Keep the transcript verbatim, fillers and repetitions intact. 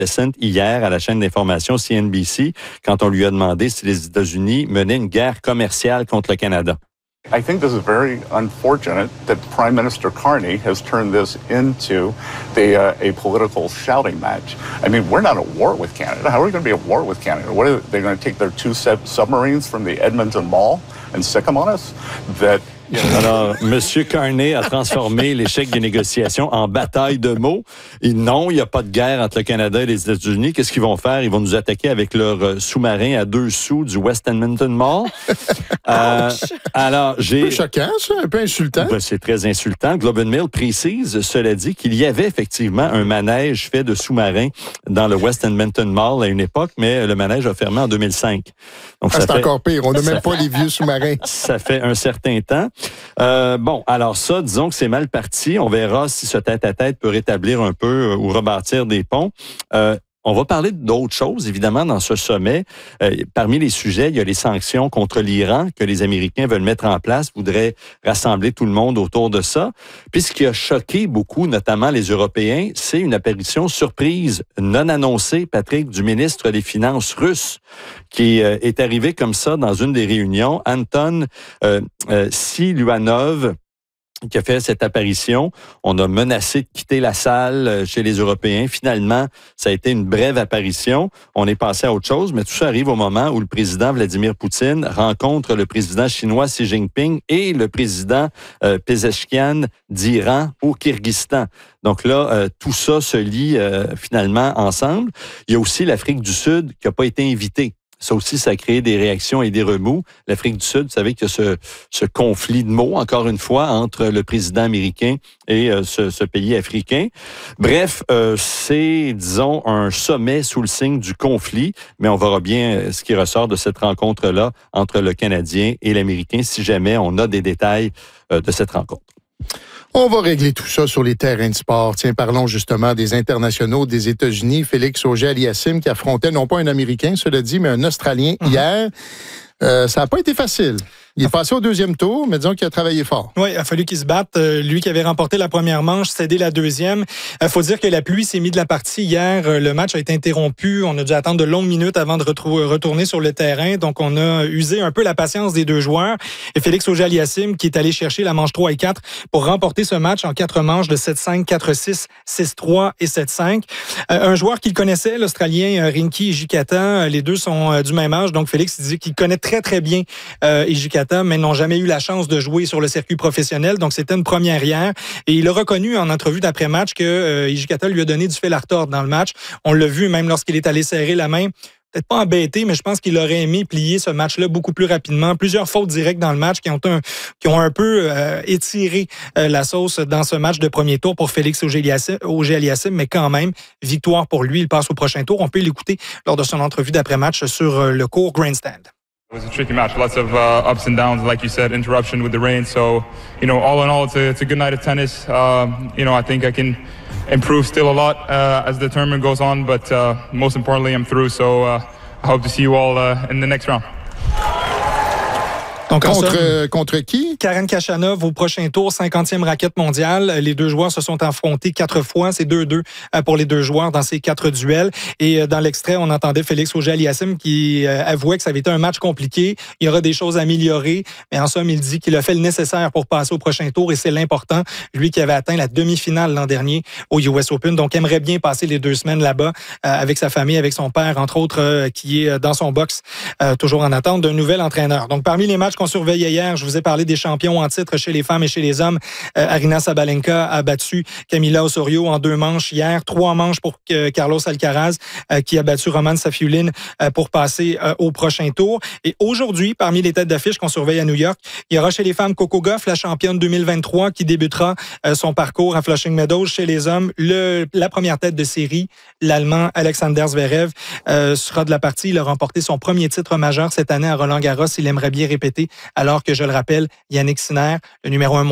Bessent hier à la chaîne d'information C N B C quand on lui a demandé si les États-Unis menaient une guerre commerciale contre le Canada. I think this is very unfortunate that Prime Minister Carney has turned this into the, uh, a political shouting match. I mean, we're not at war with Canada. How are we going to be at war with Canada? What are they going to take their two sub- submarines from the Edmonton Mall and stick them on us? That Alors, M. Carney a transformé l'échec des négociations en bataille de mots. Et non, il n'y a pas de guerre entre le Canada et les États-Unis. Qu'est-ce qu'ils vont faire? Ils vont nous attaquer avec leur sous-marin à deux sous du West Edmonton Mall. euh, alors, j'ai... Un peu choquant, ça, un peu insultant. Ben, c'est très insultant. Globe and Mail précise, cela dit, qu'il y avait effectivement un manège fait de sous-marins dans le West Edmonton Mall à une époque, mais le manège a fermé en deux mille cinq. Donc, ah, ça c'est fait... encore pire. On n'a même pas les vieux sous-marins. Ça fait un certain temps. Euh, bon, alors ça, disons que c'est mal parti. On verra si ce tête-à-tête peut rétablir un peu euh, ou rebâtir des ponts. Euh, On va parler d'autres choses, évidemment, dans ce sommet. Euh, parmi les sujets, il y a les sanctions contre l'Iran que les Américains veulent mettre en place, voudraient rassembler tout le monde autour de ça. Puis ce qui a choqué beaucoup, notamment les Européens, c'est une apparition surprise, non annoncée, Patrick, du ministre des Finances russe, qui euh, est arrivé comme ça dans une des réunions, Anton euh, euh, Siluanov, qui a fait cette apparition. On a menacé de quitter la salle chez les Européens. Finalement, ça a été une brève apparition. On est passé à autre chose, mais tout ça arrive au moment où le président Vladimir Poutine rencontre le président chinois Xi Jinping et le président euh, Pezeshkian d'Iran au Kyrgyzstan. Donc là, euh, tout ça se lie euh, finalement ensemble. Il y a aussi l'Afrique du Sud qui n'a pas été invitée. Ça aussi, ça a créé des réactions et des remous. L'Afrique du Sud, vous savez qu'il y a ce, ce conflit de mots, encore une fois, entre le président américain et euh, ce, ce pays africain. Bref, euh, c'est, disons, un sommet sous le signe du conflit, mais on verra bien ce qui ressort de cette rencontre-là entre le Canadien et l'Américain, si jamais on a des détails euh, de cette rencontre. On va régler tout ça sur les terrains de sport. Tiens, parlons justement des internationaux des États-Unis. Félix Auger-Aliassime qui affrontait non pas un Américain, cela dit, mais un Australien mm-hmm. hier. Euh, ça n'a pas été facile. Il est passé au deuxième tour, mais disons qu'il a travaillé fort. Oui, il a fallu qu'il se batte. Euh, lui qui avait remporté la première manche, cédé la deuxième. Il euh, faut dire que la pluie s'est mise de la partie hier. Euh, le match a été interrompu. On a dû attendre de longues minutes avant de retrou- retourner sur le terrain. Donc, on a usé un peu la patience des deux joueurs. Et Félix Auger-Aliassime qui est allé chercher la manche trois et quatre pour remporter ce match en quatre manches de sept cinq, quatre six, six trois et sept cinq. Euh, un joueur qu'il connaissait, l'Australien euh, Rinky Hijikata. Les deux sont euh, du même âge. Donc, Félix dit qu'il connaît très, très bien euh, Hijikata, mais n'ont jamais eu la chance de jouer sur le circuit professionnel. Donc, c'était une première hier. Et il a reconnu en entrevue d'après-match que euh, Hijikata lui a donné du fil à retordre dans le match. On l'a vu même lorsqu'il est allé serrer la main. Peut-être pas embêté, mais je pense qu'il aurait aimé plier ce match-là beaucoup plus rapidement. Plusieurs fautes directes dans le match qui ont un, qui ont un peu euh, étiré euh, la sauce dans ce match de premier tour pour Félix Auger-Aliassime, mais quand même, victoire pour lui. Il passe au prochain tour. On peut l'écouter lors de son entrevue d'après-match sur euh, le court Grandstand. It was a tricky match, lots of uh, ups and downs, like you said, interruption with the rain. So, you know, all in all, it's a, it's a good night of tennis. Um, you know, I think I can improve still a lot uh, as the tournament goes on, but uh, most importantly, I'm through. So uh, I hope to see you all uh, in the next round. Donc, contre, somme, contre qui? Karen Khachanov au prochain tour, cinquantième raquette mondiale. Les deux joueurs se sont affrontés quatre fois. C'est deux deux pour les deux joueurs dans ces quatre duels. Et dans l'extrait, on entendait Félix Auger-Aliassime qui avouait que ça avait été un match compliqué. Il y aura des choses à améliorer. Mais en somme, il dit qu'il a fait le nécessaire pour passer au prochain tour et c'est l'important. Lui qui avait atteint la demi-finale l'an dernier au U S Open. Donc, aimerait bien passer les deux semaines là-bas avec sa famille, avec son père, entre autres, qui est dans son box, toujours en attente d'un nouvel entraîneur. Donc, parmi les matchs qu'on surveillait hier, je vous ai parlé des champions en titre chez les femmes et chez les hommes. Euh, Aryna Sabalenka a battu Camila Osorio en deux manches hier. Trois manches pour euh, Carlos Alcaraz euh, qui a battu Roman Safiullin euh, pour passer euh, au prochain tour. Et aujourd'hui, parmi les têtes d'affiche qu'on surveille à New York, il y aura chez les femmes Coco Gauff, la championne deux mille vingt-trois, qui débutera euh, son parcours à Flushing Meadows. Chez les hommes, le, la première tête de série, l'Allemand Alexander Zverev, euh, sera de la partie. Il a remporté son premier titre majeur cette année à Roland-Garros. Il aimerait bien répéter, alors que, je le rappelle, Yannick Sinner, le numéro un